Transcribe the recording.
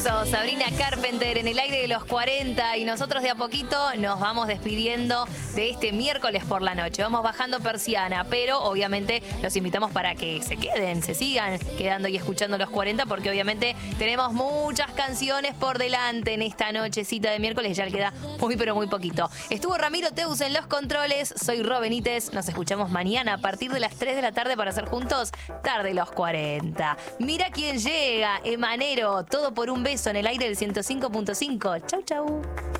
Eso, Sabrina Carpenter en el aire de los 40 y nosotros de a poquito nos vamos despidiendo de este miércoles por la noche. Vamos bajando persiana, pero obviamente los invitamos para que se queden, se sigan quedando y escuchando los 40 porque obviamente tenemos muchas canciones por delante en esta nochecita de miércoles, ya le queda muy pero muy poquito. Estuvo Ramiro Teus en los controles, soy Ro Benítez, nos escuchamos mañana a partir de las 3 de la tarde para hacer juntos Tarde los 40. Mira quién llega, Emanero, todo por un beso en el aire del 105.5. Chau, chau.